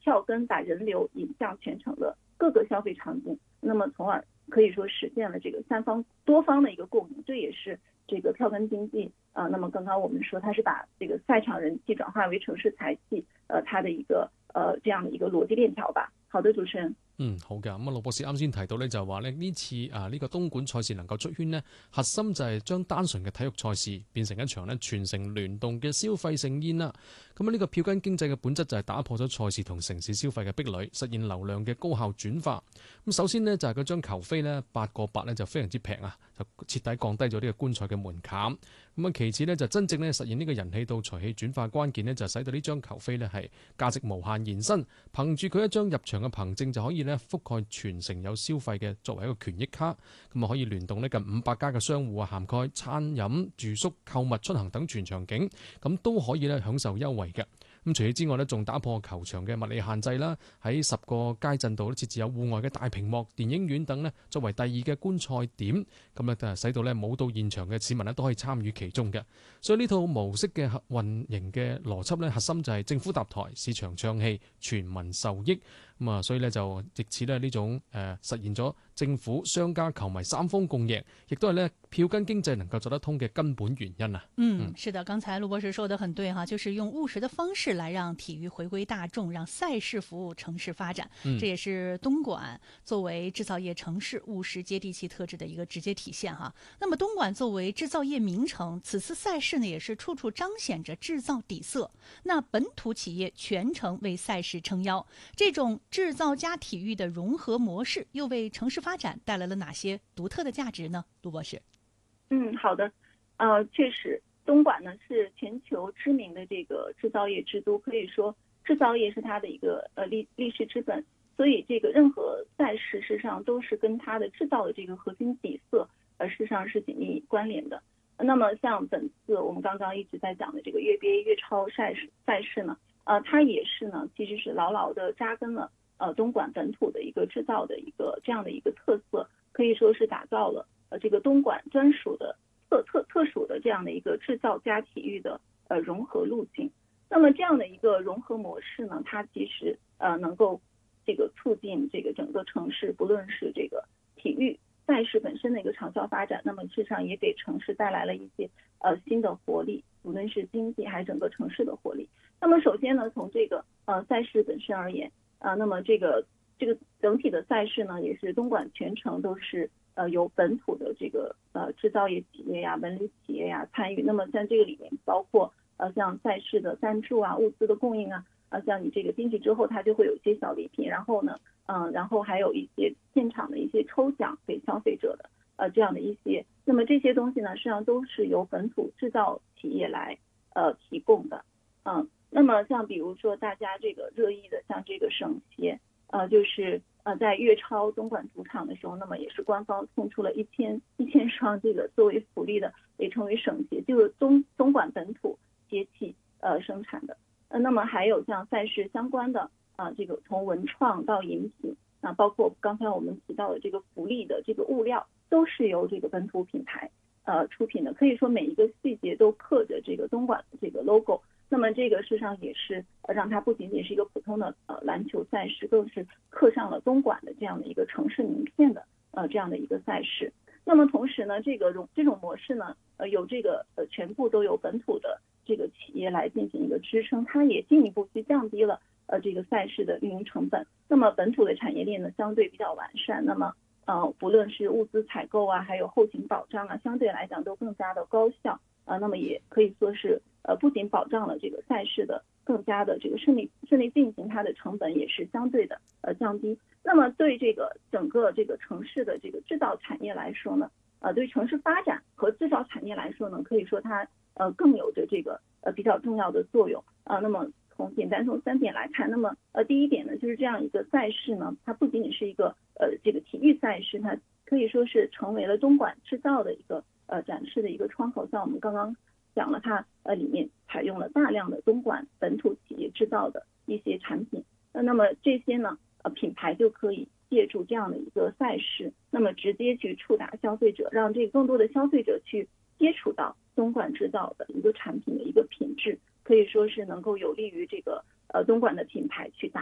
票根把人流引向全城的各个消费场景，那么从而可以说实现了这个三方多方的一个共赢，这也是这个票根经济那么刚刚我们说它是把这个赛场人气转化为城市财气它的一个这样的一个逻辑链条吧。好的，主持人。 好嘅，咁陸博士啱先提到咧，就話咧呢次呢個東莞賽事能夠出圈呢，核心就係將單純嘅體育賽事變成一場咧全城聯動嘅消費盛宴啦。咁呢個票根經濟嘅本質就係打破咗賽事同城市消費嘅壁壘，實現流量嘅高效轉化。咁首先呢，就係佢將球飛呢8個8咧就非常之平啊，就徹底降低咗呢個觀賽嘅門檻。咁其次呢，就真正咧實現呢個人氣到財氣轉化關鍵呢，就使到呢張球飛呢係價值無限延伸，憑住佢一張入場嘅憑證就可以覆蓋全城有消費嘅作為一個權益卡，咁可以聯動近500家嘅商戶涵蓋餐飲、住宿、購物、出行等全場景，咁都可以享受優惠嘅。咁除此之外仲打破球場嘅物理限制啦，喺10個街鎮度設置有戶外嘅大屏幕、電影院等作為第二嘅觀賽點，咁使到冇到現場嘅市民都可以參與其中嘅。所以呢套模式嘅運營嘅邏輯核心就係政府搭台、市場唱戲、全民受益。咁所以就藉此呢種實現咗政府、商家、球迷三方共贏，亦都係票根經濟能夠走得通嘅根本原因啊。 是的，剛才陸博士說得很對哈，就是用務實的方式來讓體育回歸大眾，讓賽事服務城市發展。這也是東莞作為製造業城市務實接地氣特質的一個直接體現哈。那麼東莞作為製造業名城，此次賽事呢也是處處彰顯着製造底色。那本土企業全程為賽事撐腰，這種製造加體育的融合模式又為城市發展帶來了哪些獨特的價值呢？陸博士。 好的，確實東莞呢是全球知名的這個製造業之都，可以說製造業是它的一個歷史之本，所以這個任何賽事事實上都是跟它的製造的這個核心底色事實上是緊密關聯的。那麼像本次我們剛剛一直在講的這個粵 BA 粵超賽事呢，它也是呢其實是牢牢的扎根了東莞本土的一個製造的一個這樣的一個特色，可以說是打造了這個東莞專屬的特殊的這樣的一個製造加體育的融合路徑。那麼這樣的一個融合模式呢，它其實能夠這個促進這個整個城市，不論是這個體育賽事本身的一個長效發展，那麼事實上也給城市帶來了一些新的活力，無論是經濟還是整個城市的活力。那麼首先呢，從這個賽事本身而言，那麼這個整體的賽事呢，也是東莞全程都是由本土的這個製造業企業呀、文旅企業呀參與。那麼在這個裡面包括像賽事的贊助啊、物資的供應啊，像你這個進去之後，它就會有一些小禮品，然後呢，然後還有一些現場的一些抽獎給消費者的這樣的一些。那麼這些東西呢，實際上都是由本土製造企業來提供的。那麼像比如說大家這個熱議的，像這個省協，就是在粵超東莞主場的時候，那麼也是官方送出了一千雙這個作為福利的，也稱為省協，就是東莞本土節氣生產的。那麼還有像賽事相關的這個從文創到飲品，包括剛才我們提到的這個福利的這個物料，都是由這個本土品牌出品的。可以說每一個細節都刻着這個東莞的這個 logo。那麼這個事實上也是讓它不僅僅是一個普通的籃球賽事，更是刻上了東莞的這樣的一個城市名片的這樣的一個賽事。那麼同時呢，這種模式呢，有這個全部都由本土的這個企業來進行一個支撐，它也進一步去降低了這個賽事的運營成本。那麼本土的產業鏈呢，相對比較完善，那麼不論是物資採購啊，還有後勤保障啊，相對來講都更加的高效。那麼也可以說是不僅保障了這個賽事的更加的這個順利進行，它的成本也是相對的降低。那麼對這個整個這個城市的這個製造產業來說呢，對城市發展和製造產業來說呢，可以說它更有着這個比較重要的作用。那麼簡單從3點來看，那麼第一點呢，就是這樣一個賽事呢，它不僅僅是一個這個體育賽事，它可以說是成為了東莞製造的一個展示的一個窗口。像我們剛剛講了，它裡面採用了大量的東莞本土企業製造的一些產品。那麼這些呢，品牌就可以借助這樣的一個賽事，那麼直接去觸達消費者，讓這個更多的消費者去接觸到東莞製造的一個產品的一個品質，可以說是能夠有利於這個東莞的品牌去打